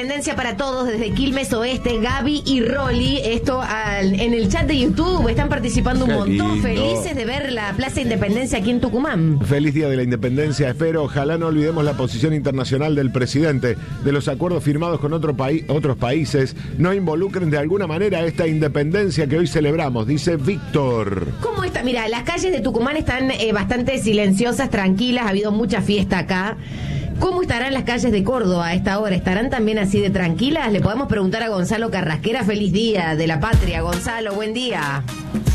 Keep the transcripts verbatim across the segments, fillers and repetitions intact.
Independencia para todos desde Quilmes Oeste, Gaby y Rolly. Esto al, en el chat de YouTube están participando un Qué montón, lindo. felices de ver la Plaza Independencia aquí en Tucumán. Feliz Día de la Independencia, espero. Ojalá no olvidemos la posición internacional del presidente, de los acuerdos firmados con otro paí- otros países. No involucren de alguna manera esta independencia que hoy celebramos, dice Víctor. ¿Cómo está? Mira, las calles de Tucumán están eh, bastante silenciosas, tranquilas, ha habido mucha fiesta acá. ¿Cómo estarán las calles de Córdoba a esta hora? ¿Estarán también así de tranquilas? Le podemos preguntar a Gonzalo Carrasquera. Feliz día de la patria, Gonzalo, buen día.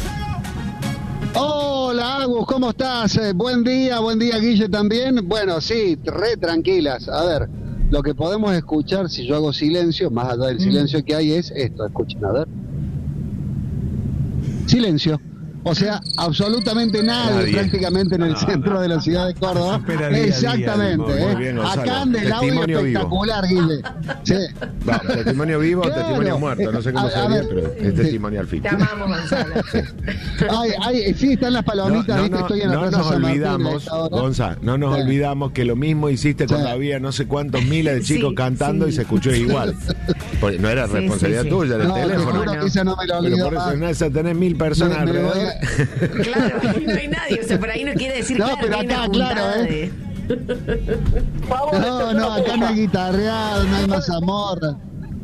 Hola Agus, ¿cómo estás? Eh, buen día, buen día Guille también. Bueno, sí, re tranquilas. A ver, lo que podemos escuchar si yo hago silencio, más allá del silencio que hay, es esto. Escuchen, a ver. Silencio. O sea, absolutamente nadie, Nadie. prácticamente en el No, centro no. de la ciudad de Córdoba. Supera día a día, Exactamente. muy ¿eh? bien, Gonzalo. Acá anda el audio Testimonio vivo. espectacular, Guille. Sí. Va, testimonio vivo o Claro. testimonio muerto, no sé cómo A- a sería, ver, pero es sí. testimonio al fin. Te amamos, Gonzalo. Ay, ay, sí, están las No, palomitas, no, ¿viste? no, Estoy en la no Plaza nos San Martín a olvidamos, esta hora. Gonza, no nos Sí. olvidamos que lo mismo hiciste cuando Sí. había no sé cuántos miles de chicos Sí, cantando sí. y se escuchó igual. Porque no era Sí, responsabilidad sí, sí. tuya, era el No, te teléfono. juro que esa no me la Pero olvido por eso más. en esa tenés mil personas Me- me voy alrededor. a- Claro, ahí no hay nadie. O sea, por ahí no quiere decir No, claro, pero que hay una acá, claro, juntada ¿eh? de- No, no, acá no hay guitarreado, no hay mazamorra.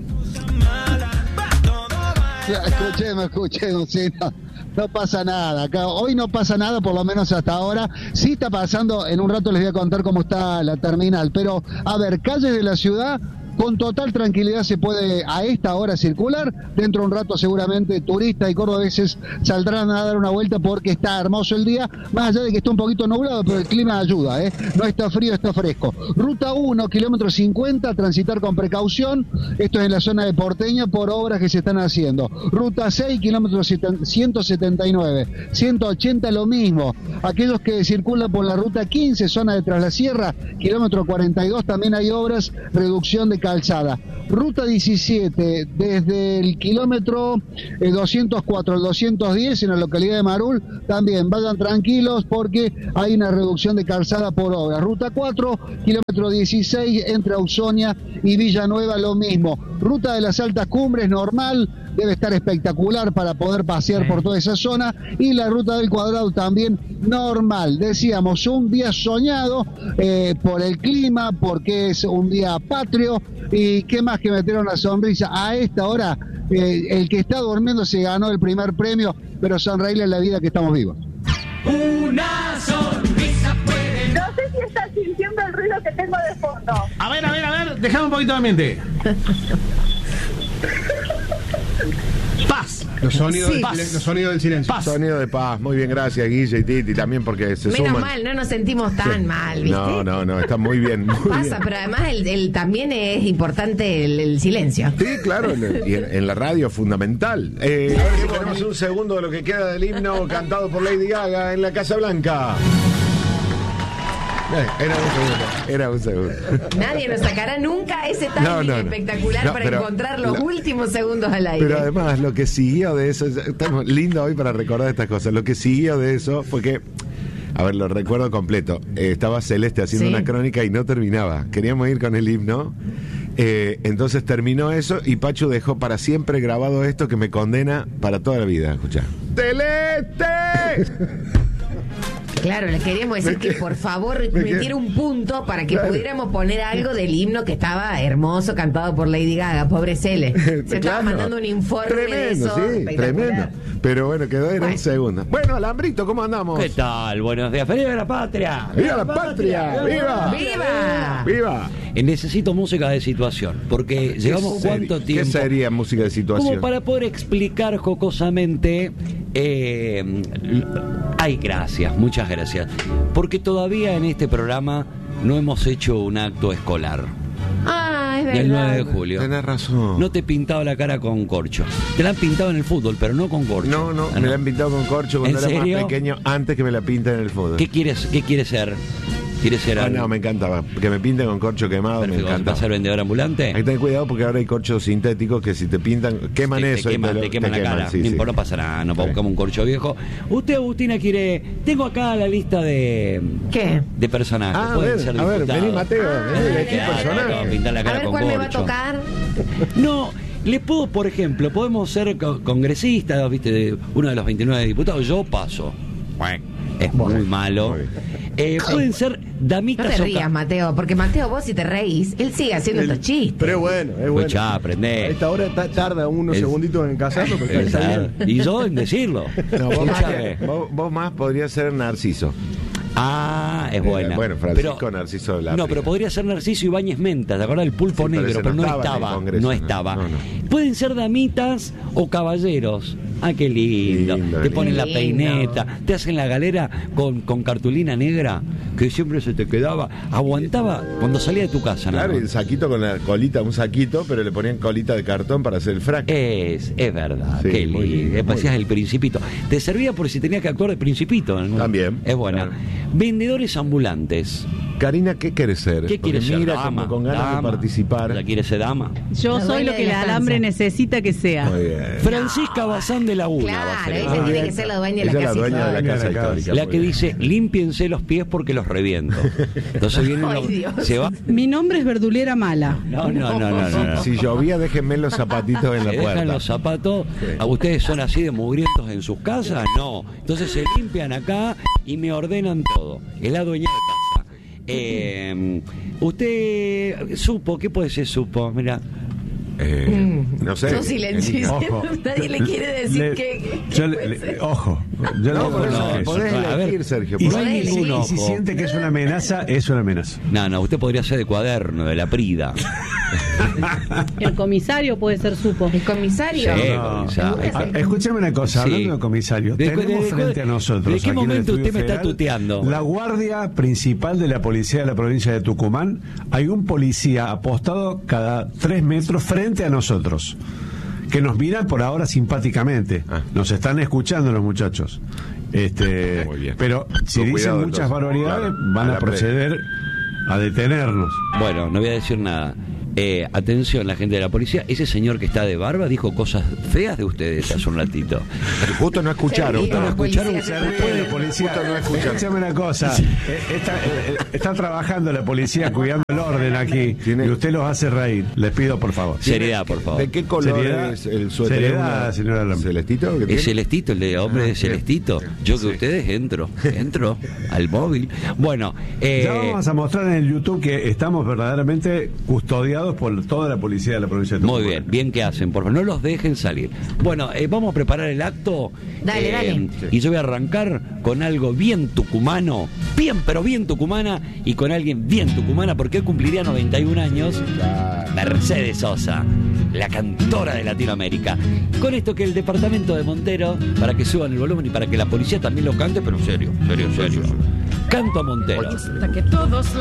Ya, escuchemos, escuchemos, sí, no, no pasa nada. Acá hoy no pasa nada, por lo menos hasta ahora. Sí está pasando, en un rato les voy a contar cómo está la terminal. Pero, a ver, calles de la ciudad, con total tranquilidad se puede a esta hora circular. Dentro de un rato seguramente turistas y cordobeses saldrán a dar una vuelta porque está hermoso el día, más allá de que está un poquito nublado, pero el clima ayuda, ¿eh? No está frío, está fresco. Ruta uno, kilómetro cincuenta, transitar con precaución. Esto es en la zona de Porteña por obras que se están haciendo. Ruta seis, kilómetro ciento setenta y nueve. ciento ochenta lo mismo. Aquellos que circulan por la ruta quince, zona de Tras la Sierra, kilómetro cuarenta y dos, también hay obras, reducción de calzada. Ruta diecisiete, desde el kilómetro eh, doscientos cuatro al doscientos diez en la localidad de Marul, también vayan tranquilos porque hay una reducción de calzada por obra. Ruta cuatro, kilómetro dieciséis, entre Ausonia y Villanueva, lo mismo. Ruta de las Altas Cumbres, normal, debe estar espectacular para poder pasear por toda esa zona. Y la Ruta del Cuadrado también normal. Decíamos, un día soñado eh, por el clima, porque es un día patrio. Y qué más que meter una sonrisa. A esta hora, eh, el que está durmiendo se ganó el primer premio, pero sonreírle en la vida que estamos vivos. Una sonrisa puede. No sé si estás sintiendo el ruido que tengo de fondo. A ver, a ver, a ver, déjame un poquito de ambiente. Paz. Los sonidos, Sí. del, silen- los sonidos del silencio. Paz. Sonido de paz, muy bien, gracias Guille y Titi también porque se Menos suman. mal, no nos sentimos tan Sí. mal, ¿viste? No, no, no, está muy bien, muy Pasa, bien. pero además el, el- también es importante el, el silencio. Sí, claro, en, y en, en la radio fundamental. Eh, a ver si tenemos un segundo de lo que queda del himno cantado por Lady Gaga en la Casa Blanca. Eh, Era un segundo, era un segundo. Nadie nos sacará nunca ese timing No, no, no. espectacular No, para pero encontrar los la- últimos segundos al aire. Pero además, lo que siguió de eso, estamos lindo hoy para recordar estas cosas. Lo que siguió de eso fue que, a ver, lo recuerdo completo. Eh, estaba Celeste haciendo Sí. una crónica y no terminaba. Queríamos ir con el himno. Eh, entonces terminó eso y Pachu dejó para siempre grabado esto que me condena para toda la vida. Escuchá. ¡Celeste! Claro, le queríamos decir que por favor me metiera quedé- un punto para que Claro. pudiéramos poner algo del himno que estaba hermoso, cantado por Lady Gaga, pobre Cele. Se estaba Claro. mandando un informe de Tremendo, eso. sí, espectacular. tremendo. Pero bueno, quedó en Bueno. un segundo. Bueno, Alambrito, ¿cómo andamos? ¿Qué tal? Buenos días. ¡Feliz de la patria! ¡Viva la patria! ¡Viva! ¡Viva! ¡Viva! Eh, Necesito música de situación, porque llevamos ¿Qué seri- cuánto tiempo... ¿Qué sería música de situación? Como para poder explicar jocosamente... Eh, l- ay, gracias, muchas gracias. Porque todavía en este programa no hemos hecho un acto escolar. Ah, es verdad. El nueve de julio. Tenés razón. No te he pintado la cara con corcho. Te la han pintado en el fútbol, pero no con corcho. No, no, Ah, me la han pintado con corcho cuando ¿En era serio? más pequeño, antes que me la pinten en el fútbol. ¿Qué quieres, qué quieres ser? ¿Quieres ser Ah, al- no, me encanta. Que me pinten con corcho quemado, Perfecto, me encanta. ¿vas a ser vendedor ambulante? Hay que tener cuidado porque ahora hay corchos sintéticos que si te pintan, queman te, eso. te y queman, lo- te queman la cara. sí, no, sí. importa, no pasa nada, no Sí. buscamos un corcho viejo. Usted, Agustina, quiere. Tengo acá la lista de. ¿Qué? De personajes. Ah, a Pueden ver, ser a ver, diputados. vení, Mateo, vení, Ah, elegí claro, personaje. claro, pintar la A cara ver con cuál me va a corcho. tocar. No, le puedo, por ejemplo, podemos ser co- congresistas, viste, de uno de los veintinueve diputados. Yo paso. Es muy malo. muy bien. Eh, pueden ser No damitas te o rías, ca- Mateo, porque Mateo, vos si te reís, él sigue haciendo estos chistes. Pero es bueno, es bueno. Escuchá, aprendé. A esta hora ta- tarda unos Es- segunditos en casarlo, pero está bien. Exacto. Y yo en decirlo. No, vos, más, Escuchame. vos, vos más podrías ser Narciso. Ah, es Eh, buena. bueno, Francisco Narciso Lapria. No, pero podría ser Narciso Ibáñez Menta, ¿te acuerdas del pulpo Sí, pero negro? ese Pero no no estaba en el estaba. Congreso, no no. estaba. No, no. Pueden ser damitas o caballeros. Ah, qué lindo. Lindo, te lindo. ponen la Lindo. peineta, te hacen la galera con, con cartulina negra, que siempre se te quedaba. Aguantaba cuando salía de tu casa, ¿no? Claro, y el saquito con la colita, un saquito, pero le ponían colita de cartón para hacer el frac. Es, es verdad, Sí, qué muy lindo. lindo, muy Parecías el lindo. Principito. Te servía por si tenías que actuar de Principito. ¿no? También, Es buena. claro. Vendedores ambulantes. Karina, ¿qué quieres ser? ¿Qué Porque quieres ser? mira Dama, como con ganas dama. de participar. ¿La quieres ser dama? Yo La soy dueña lo de que el la alambre estancia. necesita que sea. Muy bien. Francisca Bazán de Laguna va a Claro, ser ella ella. tiene que ser la dueña de Ella la es la casa. dueña de la histórica. casa La casa. histórica. La muy que bien. dice, límpiense los pies porque los reviento. Entonces viene Ay, uno, Dios. se va. Mi nombre es Verdulera Mala. No, no, no, no, no, no. Si llovía, déjenme los zapatitos en la Se dejan puerta. los zapatos. ¿A ustedes son así de mugrientos en sus casas? No. Entonces se limpian acá y me ordenan todo. Es la dueña de casa. Eh, usted supo, ¿qué puede ser supo? Mira. Eh, no sé. Sos silencioso. Ojo. Nadie le quiere decir Le- que. yo le- le- ojo, yo No, le- por eso, no, podés no, a ver. elegir, Sergio. y, podés podés si, elegir. ningún y si ojo. siente que es una amenaza, es una amenaza. No, no, usted podría ser de cuaderno, de la Prida. El comisario puede ser supo. El comisario. Sí, No. comisario. Ah, escúcheme una cosa, Sí. hablando del comisario, ¿De- tenemos de- de- frente a nosotros. de qué aquí en el momento Estudio usted me está Federal, tuteando? La guardia principal de la policía de la provincia de Tucumán. Hay un policía apostado cada tres metros frente a nosotros, que nos miran por ahora simpáticamente. Ah. Nos están escuchando los muchachos. Este, Muy bien. pero si Con dicen cuidado, muchas entonces. barbaridades, Claro, van a a la proceder a detenernos. Bueno, no voy a decir nada. Eh, atención, la gente de la policía. Ese señor que está de barba dijo cosas feas de ustedes hace un ratito. Justo no escucharon. Se ríe, no. escucharon, policía. Se ríe el policía. Justo no escuchan. Escúchame una cosa. Eh, Está, eh, está trabajando la policía cuidando el orden aquí. Tiene- Y usted los hace reír. Les pido, por favor. Seriedad, por favor. ¿De qué color Seriedad. es el suéter? Seriedad, ¿Una- señora Lam- ¿Celestito? que Es tiene? Celestito, el de hombre Ah, de bien. Celestito. Yo que ustedes entro, entro al móvil. Bueno, eh, Ya vamos a mostrar en el YouTube que estamos verdaderamente custodiados por toda la policía de la provincia de Tucumán. muy bien, bien que hacen, por favor, no los dejen salir. Bueno, eh, vamos a preparar el acto. Dale, eh, dale. Y yo voy a arrancar con algo bien tucumano, bien, pero bien tucumana, y con alguien bien tucumana, porque hoy cumpliría noventa y un años. Mercedes Sosa, la cantora de Latinoamérica. Con esto que el departamento de Montero, para que suban el volumen y para que la policía también lo cante, pero en serio, serio, serio. Canto a Montero. Hasta que todos